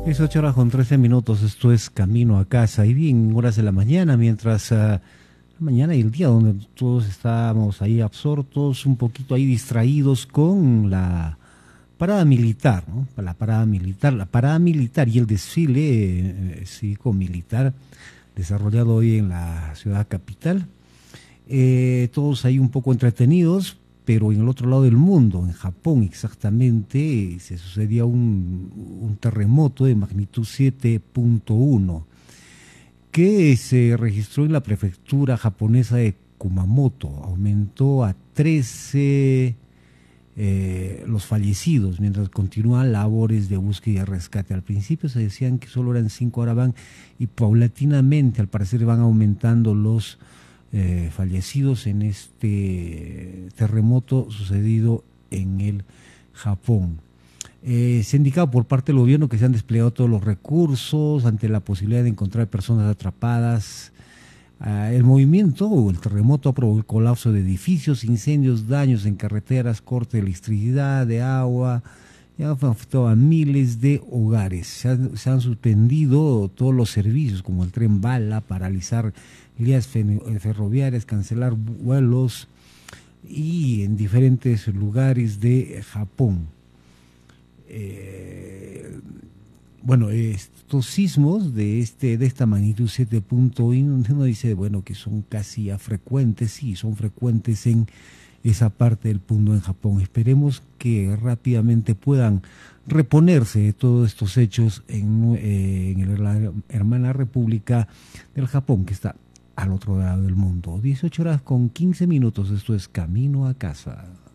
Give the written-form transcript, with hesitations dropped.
8 horas con 13 minutos, esto es Camino a Casa. Y bien, horas de la mañana, mientras la mañana y el día donde todos estábamos ahí absortos, un poquito ahí distraídos con la parada militar, ¿no? La parada militar y el desfile cívico-militar desarrollado hoy en la ciudad capital. Todos ahí un poco entretenidos, pero en el otro lado del mundo, en Japón exactamente, se sucedía un terremoto de magnitud 7.1 que se registró en la prefectura japonesa de Kumamoto. Aumentó a 13 los fallecidos, mientras continúan labores de búsqueda y rescate. Al principio se decían que solo eran 5, ahora van, y paulatinamente al parecer van aumentando los fallecidos en este terremoto sucedido en el Japón. Se ha indicado por parte del gobierno que se han desplegado todos los recursos ante la posibilidad de encontrar personas atrapadas. El movimiento o el terremoto ha provocado el colapso de edificios, incendios, daños en carreteras, corte de electricidad, de agua, y ha afectado a miles de hogares. Se han suspendido todos los servicios como el tren bala, paralizar vías ferroviarias, cancelar vuelos y en diferentes lugares de Japón. Bueno, estos sismos de esta magnitud 7.1, uno dice, bueno, que son casi frecuentes, sí, son frecuentes en esa parte del mundo en Japón. Esperemos que rápidamente puedan reponerse de todos estos hechos en la hermana República del Japón, que está al otro lado del mundo. 18 horas con 15 minutos, esto es Camino a Casa.